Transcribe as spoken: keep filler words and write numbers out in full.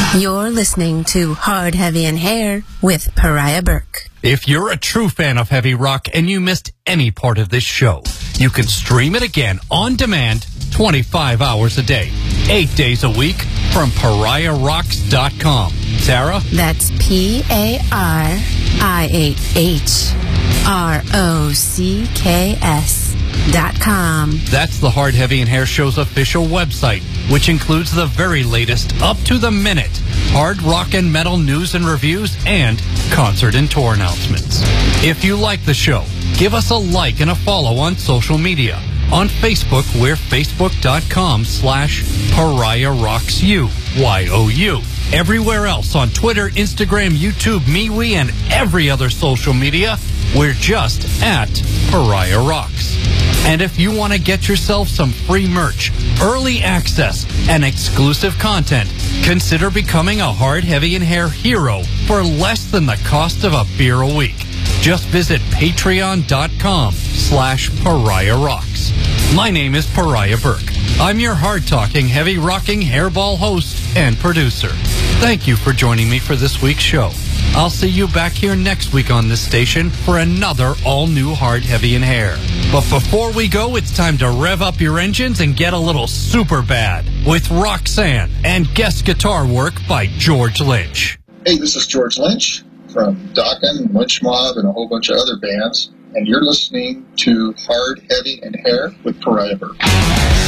You're listening to Hard, Heavy, and Hair with Pariah Burke. If you're a true fan of heavy rock and you missed any part of this show, you can stream it again on demand twenty-five hours a day, eight days a week from pariah rocks dot com. Sarah? That's P A R I A H R O C K S dot com. That's the Hard, Heavy, and Hair Show's official website, which includes the very latest, up-to-the-minute hard rock and metal news and reviews and concert and tour announcements. If you like the show, give us a like and a follow on social media. On Facebook, we're facebook.com slash Pariah Rocks You, Y O U. Everywhere else on Twitter, Instagram, YouTube, MeWe, and every other social media, we're just at Pariah Rocks. And if you want to get yourself some free merch, early access, and exclusive content, consider becoming a Hard, Heavy, and Hair hero for less than the cost of a beer a week. Just visit patreon.com slash Pariah Rocks. My name is Pariah Burke. I'm your hard-talking, heavy-rocking hairball host and producer. Thank you for joining me for this week's show. I'll see you back here next week on this station for another all-new Hard, Heavy, and Hair. But before we go, it's time to rev up your engines and get a little super bad with Roxanne and guest guitar work by George Lynch. Hey, this is George Lynch from Dokken, Lynch Mob, and a whole bunch of other bands, and you're listening to Hard, Heavy, and Hair with Pariah Burke.